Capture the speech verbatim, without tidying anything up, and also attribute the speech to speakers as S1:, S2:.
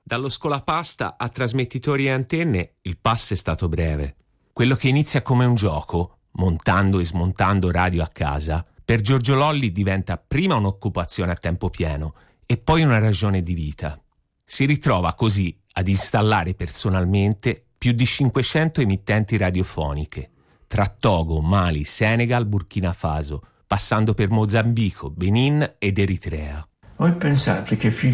S1: Dallo scolapasta a trasmettitori e antenne il passo è stato breve. Quello che inizia come un gioco, montando e smontando radio a casa, per Giorgio Lolli diventa prima un'occupazione a tempo pieno e poi una ragione di vita. Si ritrova così ad installare personalmente più di cinquecento emittenti radiofoniche, tra Togo, Mali, Senegal, Burkina Faso, passando per Mozambico, Benin ed Eritrea.
S2: Voi pensate che figli